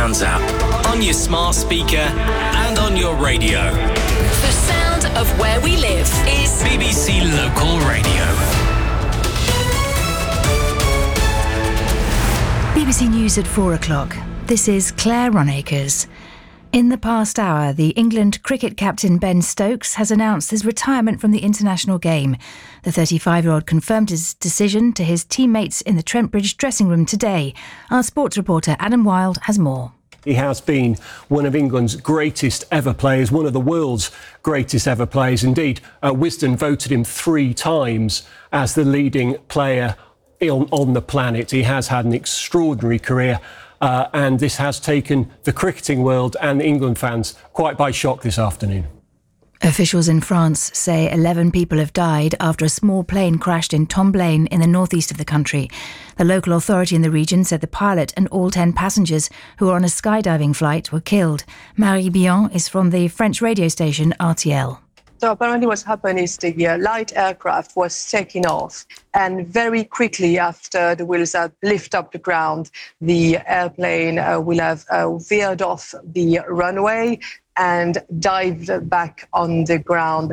Sounds app, on your smart speaker and on your radio. The sound of where we live is BBC Local Radio. BBC News at 4 o'clock. This is Claire Ronacres. In the past hour, the England cricket captain Ben Stokes has announced his retirement from the international game. The 35-year-old confirmed his decision to his teammates in the Trent Bridge dressing room today. Our sports reporter Adam Wilde has more. He has been one of England's greatest ever players, one of the world's greatest ever players. Indeed, Wisden voted him 3 times as the leading player on the planet. He has had an extraordinary career. And this has taken the cricketing world and England fans quite by shock this afternoon. Officials in France say 11 people have died after a small plane crashed in Tomblaine in the northeast of the country. The local authority in the region said the pilot and all 10 passengers who were on a skydiving flight were killed. Marie Bion is from the French radio station RTL. So apparently what's happened is the light aircraft was taking off, and very quickly after the wheels had lifted up the ground, the airplane will have veered off the runway and dived back on the ground.